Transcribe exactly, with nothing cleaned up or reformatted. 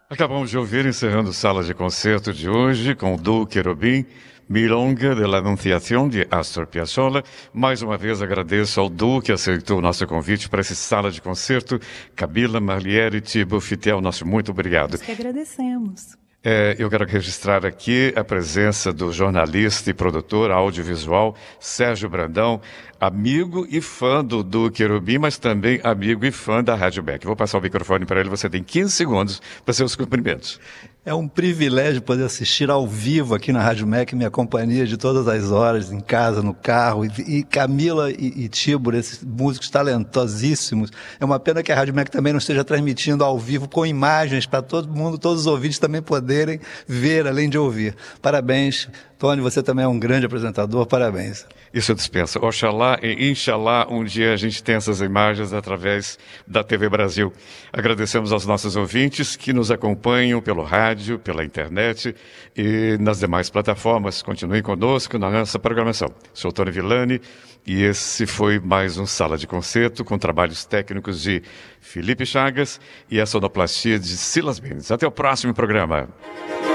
Acabamos de ouvir, encerrando Sala de Concerto de hoje, com o duo Querubim, Milonga de la Anunciación de Astor Piazzolla. Mais uma vez agradeço ao duo que aceitou o nosso convite para essa Sala de Concerto. Camila, Marliere, Tibo, Fitel, nosso muito obrigado. Nós que agradecemos. É, eu quero registrar aqui a presença do jornalista e produtor audiovisual Sérgio Brandão, amigo e fã do, do Querubim, mas também amigo e fã da Rádio Beck. Vou passar o microfone para ele, você tem quinze segundos para seus cumprimentos. É um privilégio poder assistir ao vivo aqui na Rádio Mec, minha companhia de todas as horas, em casa, no carro. E, e Camila e, e Tibor, esses músicos talentosíssimos. É uma pena que a Rádio Mec também não esteja transmitindo ao vivo com imagens para todo mundo, todos os ouvintes também poderem ver, além de ouvir. Parabéns. Tony, você também é um grande apresentador, parabéns. Isso eu dispenso. Oxalá e Inxalá, um dia a gente tem essas imagens através da T V Brasil. Agradecemos aos nossos ouvintes que nos acompanham pelo rádio, pela internet e nas demais plataformas. Continuem conosco na nossa programação. Sou Tony Villani e esse foi mais um Sala de Concerto com trabalhos técnicos de Felipe Chagas e a sonoplastia de Silas Mendes. Até o próximo programa.